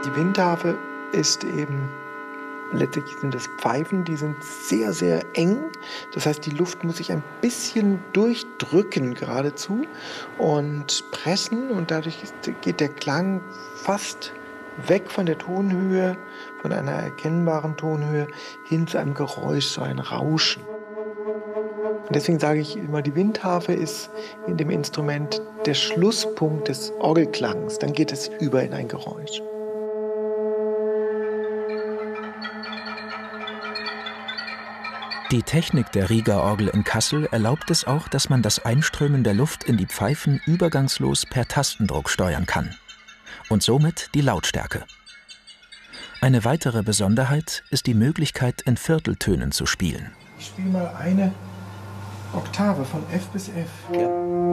Die Windharfe ist eben, letztlich sind es Pfeifen, die sind sehr, sehr eng. Das heißt, die Luft muss sich ein bisschen durchdrücken geradezu und pressen. Und dadurch geht der Klang fast weg von der Tonhöhe, von einer erkennbaren Tonhöhe, hin zu einem Geräusch, so ein Rauschen. Und deswegen sage ich immer, die Windharfe ist in dem Instrument der Schlusspunkt des Orgelklangs. Dann geht es über in ein Geräusch. Die Technik der Rieger-Orgel in Kassel erlaubt es auch, dass man das Einströmen der Luft in die Pfeifen übergangslos per Tastendruck steuern kann. Und somit die Lautstärke. Eine weitere Besonderheit ist die Möglichkeit, in Vierteltönen zu spielen. Ich spiele mal eine Oktave von F bis F. Ja.